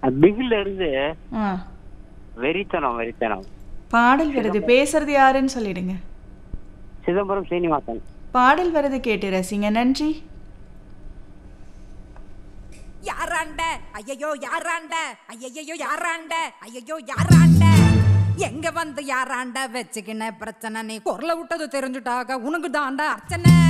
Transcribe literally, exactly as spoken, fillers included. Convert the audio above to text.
பிகில்ல இருந்து ஆ வெறித்தனம் வெறித்தனம். பாடல் வருது, பேசுறது யாருன்னு சொல்லிடுங்க. சிதம்பரம் சீனிவாசன். பாடல் வருது, கேட்டு ரசிங்க. நன்றி. யாராண்ட ஐயையோ யாராண்ட ஐயையோ யாராண்ட ஐயையோ யாராண்ட எங்க வந்து யாராண்ட வச்சுக்கின பிரச்சனை நீ குரல விட்டது தெரிஞ்சுட்டாக உனக்கு தாண்டா அர்ச்சனை.